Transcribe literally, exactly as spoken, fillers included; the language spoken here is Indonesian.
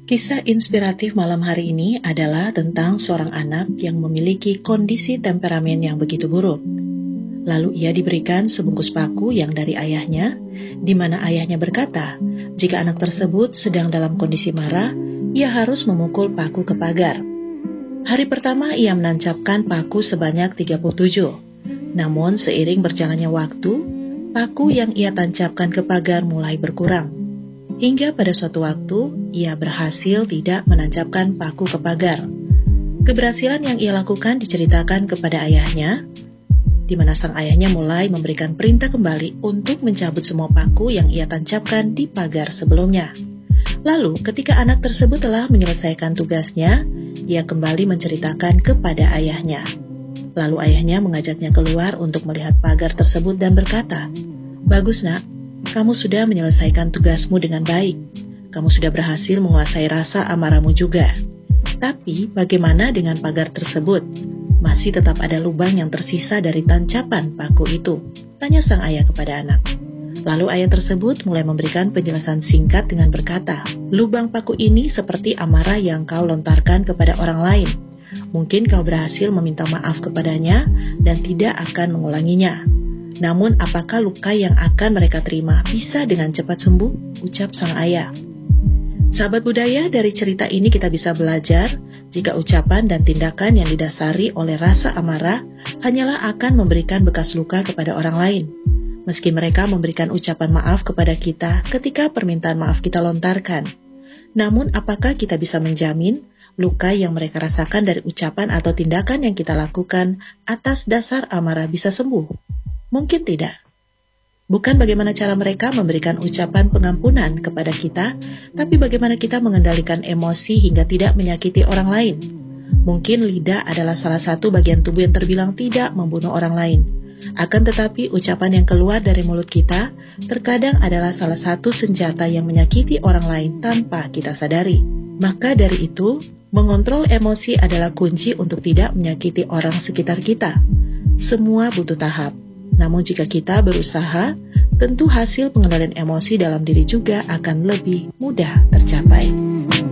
Kisah inspiratif malam hari ini adalah tentang seorang anak yang memiliki kondisi temperamen yang begitu buruk. Lalu ia diberikan sebungkus paku yang dari ayahnya, di mana ayahnya berkata, jika anak tersebut sedang dalam kondisi marah, ia harus memukul paku ke pagar. Hari pertama ia menancapkan paku sebanyak tiga puluh tujuh. Namun seiring berjalannya waktu, paku yang ia tancapkan ke pagar mulai berkurang. Hingga pada suatu waktu, ia berhasil tidak menancapkan paku ke pagar. Keberhasilan yang ia lakukan diceritakan kepada ayahnya, di mana sang ayahnya mulai memberikan perintah kembali untuk mencabut semua paku yang ia tancapkan di pagar sebelumnya. Lalu, ketika anak tersebut telah menyelesaikan tugasnya, ia kembali menceritakan kepada ayahnya. Lalu ayahnya mengajaknya keluar untuk melihat pagar tersebut dan berkata, "Bagus nak, kamu sudah menyelesaikan tugasmu dengan baik. Kamu sudah berhasil menguasai rasa amarahmu juga. Tapi bagaimana dengan pagar tersebut? Masih tetap ada lubang yang tersisa dari tancapan paku itu," tanya sang ayah kepada anak. Lalu ayah tersebut mulai memberikan penjelasan singkat dengan berkata, "Lubang paku ini seperti amarah yang kau lontarkan kepada orang lain. Mungkin kau berhasil meminta maaf kepadanya dan tidak akan mengulanginya. Namun apakah luka yang akan mereka terima bisa dengan cepat sembuh?" ucap sang ayah. Sahabat budaya, dari cerita ini kita bisa belajar jika ucapan dan tindakan yang didasari oleh rasa amarah hanyalah akan memberikan bekas luka kepada orang lain. Meski mereka memberikan ucapan maaf kepada kita ketika permintaan maaf kita lontarkan. Namun apakah kita bisa menjamin luka yang mereka rasakan dari ucapan atau tindakan yang kita lakukan atas dasar amarah bisa sembuh? Mungkin tidak. Bukan bagaimana cara mereka memberikan ucapan pengampunan kepada kita, tapi bagaimana kita mengendalikan emosi hingga tidak menyakiti orang lain. Mungkin lidah adalah salah satu bagian tubuh yang terbilang tidak membunuh orang lain. Akan tetapi ucapan yang keluar dari mulut kita terkadang adalah salah satu senjata yang menyakiti orang lain tanpa kita sadari. Maka dari itu, mengontrol emosi adalah kunci untuk tidak menyakiti orang sekitar kita. Semua butuh tahap. Namun jika kita berusaha, tentu hasil pengendalian emosi dalam diri juga akan lebih mudah tercapai.